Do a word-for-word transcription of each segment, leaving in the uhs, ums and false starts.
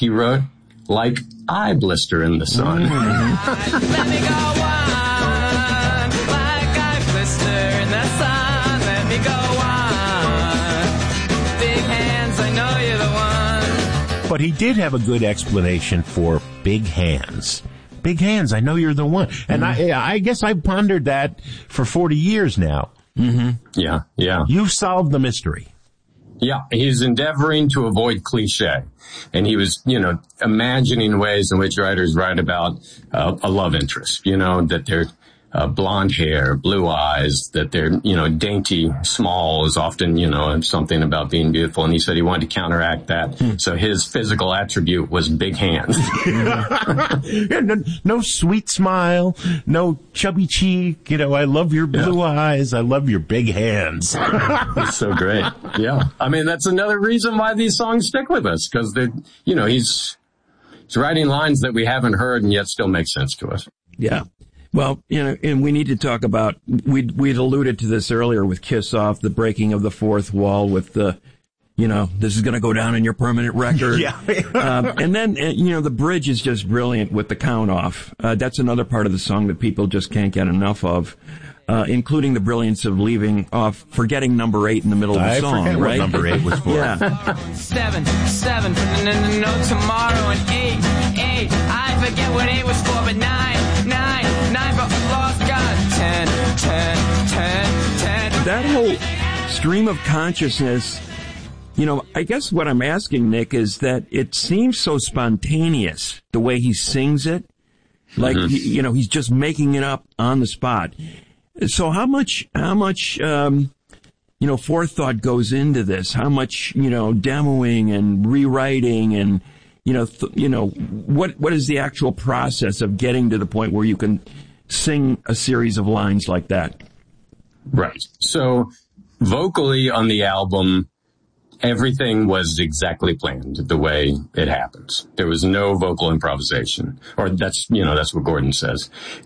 he wrote, like eye blister in the sun. Mm-hmm. Let me go on, like eye blister in the sun. Let me go on. Big hands, I know you're the one. But he did have a good explanation for big hands. Big hands, I know you're the one. And mm-hmm. I I guess I've pondered that for forty years now. Mm-hmm. Yeah, yeah. You've solved the mystery. Yeah, he's endeavoring to avoid cliche. And he was, you know, imagining ways in which writers write about uh, a love interest, you know, that they're uh, blonde hair, blue eyes, that they're, you know, dainty, small is often, you know, something about being beautiful. And he said he wanted to counteract that. Hmm. So his physical attribute was big hands. yeah, no, no sweet smile, no chubby cheek. You know, I love your blue yeah. eyes. I love your big hands. It's so great. Yeah. I mean, that's another reason why these songs stick with us, because they're, you know, he's, he's writing lines that we haven't heard and yet still make sense to us. Yeah. Well, you know, and we need to talk about, we'd, we'd alluded to this earlier with Kiss Off, the breaking of the fourth wall with the, you know, this is going to go down in your permanent record. yeah. um, and then, you know, the bridge is just brilliant with the count off. Uh, that's another part of the song that people just can't get enough of, uh, including the brilliance of leaving off, forgetting number eight in the middle of the I song, forget right? What number eight was for. yeah. Seven, seven, no tomorrow, and eight, eight. I forget what eight was for, but nine, nine, nine, but lost God. Ten, ten, ten, ten. That whole stream of consciousness, you know, I guess what I'm asking, Nick, is that it seems so spontaneous, the way he sings it. Like, mm-hmm. you know, he's just making it up on the spot. So how much, how much, um, you know, forethought goes into this? How much, you know, demoing and rewriting and, you know, th- you know, what, what is the actual process of getting to the point where you can sing a series of lines like that? Right. So vocally on the album, everything was exactly planned the way it happens. There was no vocal improvisation, or that's, you know, that's what Gordon says.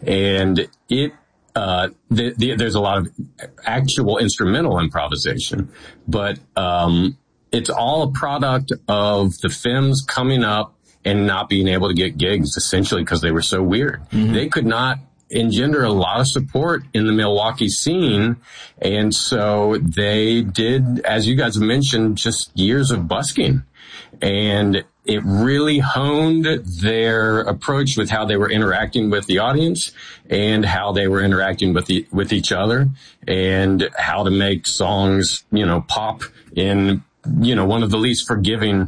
And it, uh, the, the, there's a lot of actual instrumental improvisation, but, um, it's all a product of the Femmes coming up and not being able to get gigs, essentially because they were so weird. Mm-hmm. They could not engender a lot of support in the Milwaukee scene. And so they did, as you guys mentioned, just years of busking. And it really honed their approach with how they were interacting with the audience and how they were interacting with the, with each other and how to make songs, you know, pop in, you know, one of the least forgiving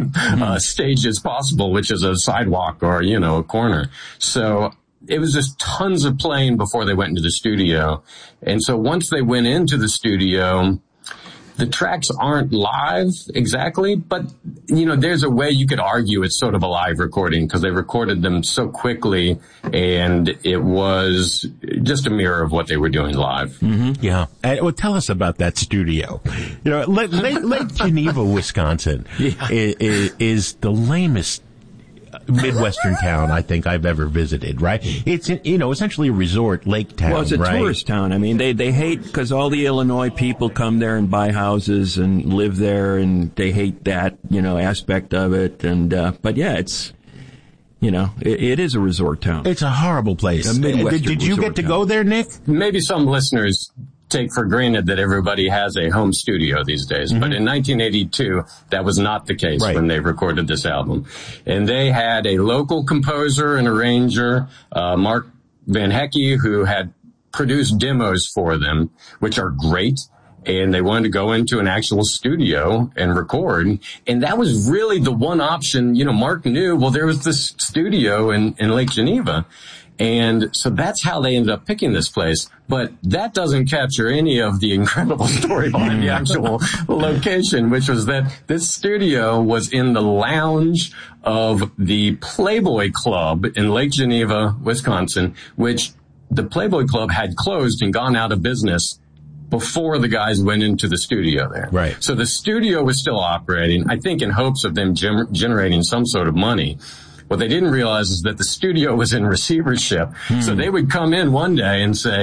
uh, stages possible, which is a sidewalk or, you know, a corner. So it was just tons of playing before they went into the studio. And so once they went into the studio, the tracks aren't live exactly, but, you know, there's a way you could argue it's sort of a live recording because they recorded them so quickly and it was just a mirror of what they were doing live. Mm-hmm. Yeah. Uh, well, tell us about that studio. You know, Lake, Lake, Lake Geneva, Wisconsin yeah. is, is the lamest Midwestern town I think I've ever visited, right? It's, you know, essentially a resort lake town, Well, it's a right? tourist town. I mean, they, they hate, because all the Illinois people come there and buy houses and live there, and they hate that, you know, aspect of it. And, uh, but yeah, it's, you know, it, it is a resort town. It's a horrible place. A Midwestern did, did you get to town. go there, Nick? Maybe some listeners take for granted that everybody has a home studio these days. Mm-hmm. But in nineteen eighty-two, that was not the case right. when they recorded this album. And they had a local composer and arranger, uh, Mark Van Hecke, who had produced demos for them, which are great. And they wanted to go into an actual studio and record. And that was really the one option. You know, Mark knew, well, there was this studio in, in Lake Geneva. And so that's how they ended up picking this place. But that doesn't capture any of the incredible story behind the actual location, which was that this studio was in the lounge of the Playboy Club in Lake Geneva, Wisconsin, which the Playboy Club had closed and gone out of business before the guys went into the studio there. Right. So the studio was still operating, I think in hopes of them gem- generating some sort of money. What they didn't realize is that the studio was in receivership. Hmm. So they would come in one day and say,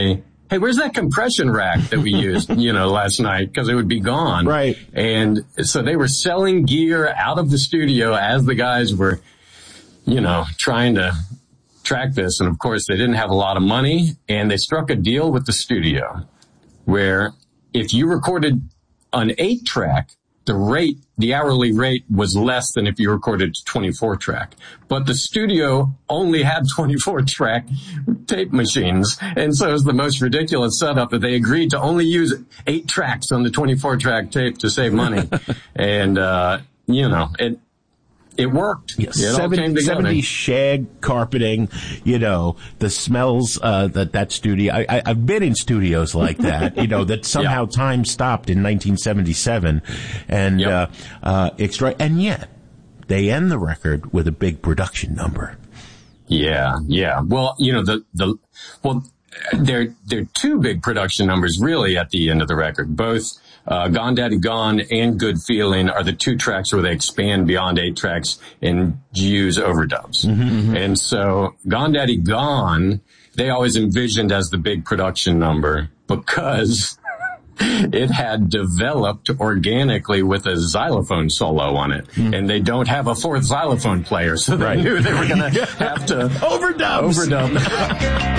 hey, where's that compression rack that we used, you know, last night? Because it would be gone. Right. And so they were selling gear out of the studio as the guys were, you know, trying to track this. And of course, they didn't have a lot of money, and they struck a deal with the studio where if you recorded an eight track, the rate, the hourly rate was less than if you recorded a twenty-four track. But the studio only had twenty-four track tape machines. And so it was the most ridiculous setup that they agreed to only use eight tracks on the twenty-four track tape to save money. and, uh, you know, it, It worked. Yes, it all came together. seventies shag carpeting, you know, the smells, uh, that, that studio. I, I, I've been in studios like that, you know, that somehow yeah. time stopped in nineteen seventy-seven. And, yep. uh, uh, extra, and yet they end the record with a big production number. Yeah, yeah. Well, you know, the, the, well, there, there are two big production numbers really at the end of the record. Both, Uh, Gone Daddy Gone and Good Feeling are the two tracks where they expand beyond eight tracks and use overdubs. Mm-hmm, mm-hmm. And so Gone Daddy Gone, they always envisioned as the big production number because it had developed organically with a xylophone solo on it. Mm-hmm. And they don't have a fourth xylophone player, so they right. knew they were going to have to overdub. overdub.